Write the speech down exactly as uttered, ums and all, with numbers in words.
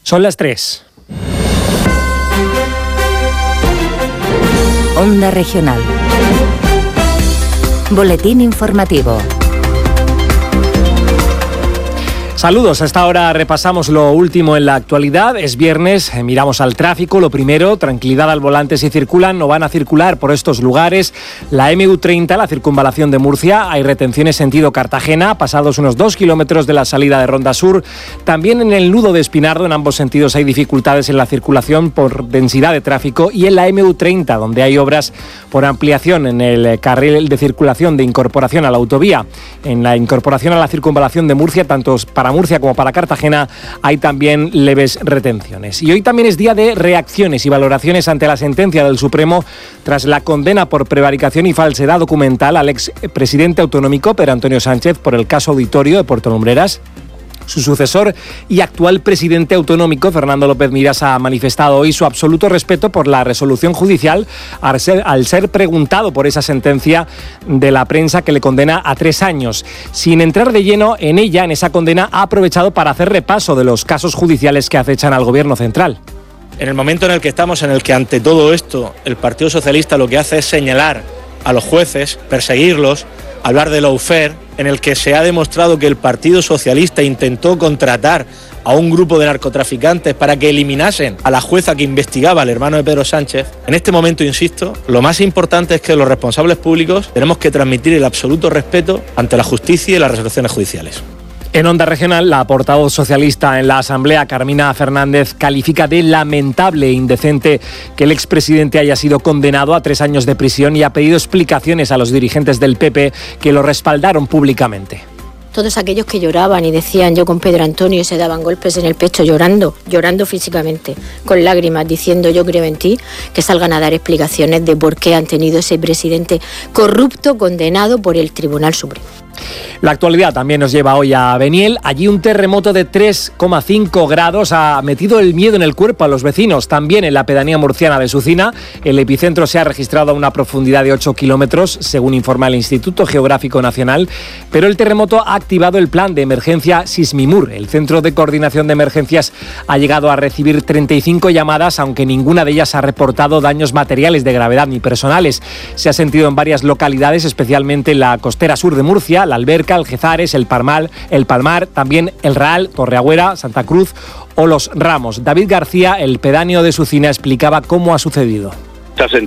Son las tres. Onda Regional. Boletín informativo. Saludos, a esta hora repasamos lo último en la actualidad. Es viernes, eh, miramos al tráfico. Lo primero, tranquilidad al volante si circulan, no van a circular por estos lugares. La eme u treinta, la circunvalación de Murcia, hay retenciones sentido Cartagena, pasados unos dos kilómetros de la salida de Ronda Sur. También en el nudo de Espinardo, en ambos sentidos hay dificultades en la circulación por densidad de tráfico. Y en la eme u treinta, donde hay obras por ampliación en el carril de circulación de incorporación a la autovía. En la incorporación a la circunvalación de Murcia, tanto para Murcia como para Cartagena, hay también leves retenciones. Y hoy también es día de reacciones y valoraciones ante la sentencia del Supremo tras la condena por prevaricación y falsedad documental al expresidente autonómico Pedro Antonio Sánchez por el caso Auditorio de Puerto Lumbreras. Su sucesor y actual presidente autonómico, Fernando López Miras, ha manifestado hoy su absoluto respeto por la resolución judicial al ser, al ser preguntado por esa sentencia de la prensa que le condena a tres años. Sin entrar de lleno en ella, en esa condena, ha aprovechado para hacer repaso de los casos judiciales que acechan al Gobierno central. En el momento en el que estamos, en el que ante todo esto el Partido Socialista lo que hace es señalar a los jueces, perseguirlos, hablar de lawfare, en el que se ha demostrado que el Partido Socialista intentó contratar a un grupo de narcotraficantes para que eliminasen a la jueza que investigaba al hermano de Pedro Sánchez. En este momento, insisto, lo más importante es que los responsables públicos tenemos que transmitir el absoluto respeto ante la justicia y las resoluciones judiciales. En Onda Regional, la portavoz socialista en la Asamblea, Carmina Fernández, califica de lamentable e indecente que el expresidente haya sido condenado a tres años de prisión y ha pedido explicaciones a los dirigentes del P P que lo respaldaron públicamente. Todos aquellos que lloraban y decían yo con Pedro Antonio y se daban golpes en el pecho llorando, llorando físicamente, con lágrimas, diciendo yo creo en ti, que salgan a dar explicaciones de por qué han tenido ese presidente corrupto condenado por el Tribunal Supremo. La actualidad también nos lleva hoy a Beniel. Allí un terremoto de tres coma cinco grados ha metido el miedo en el cuerpo a los vecinos. También en la pedanía murciana de Sucina, el epicentro se ha registrado a una profundidad de ocho kilómetros, según informa el Instituto Geográfico Nacional. Pero el terremoto ha activado el plan de emergencia Sismimur. El Centro de Coordinación de Emergencias ha llegado a recibir treinta y cinco llamadas, aunque ninguna de ellas ha reportado daños materiales de gravedad ni personales. Se ha sentido en varias localidades, especialmente en la costera sur de Murcia, la Alberca, Algezares, el Palmar, el Palmar, también el Real, Torreagüera, Santa Cruz o Los Ramos. David García, el pedáneo de Sucina, explicaba cómo ha sucedido.